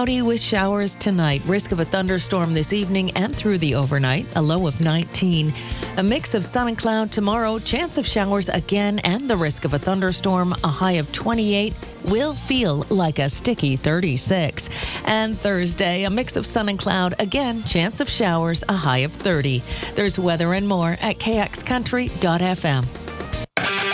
cloudy with showers tonight. Risk of a thunderstorm this evening and through the overnight. A low of 19. A mix of sun and cloud tomorrow. Chance of showers again and the risk of a thunderstorm. A high of 28. Will feel like a sticky 36. And Thursday, a mix of sun and cloud. Again, chance of showers. A high of 30. There's weather and more at kxcountry.fm.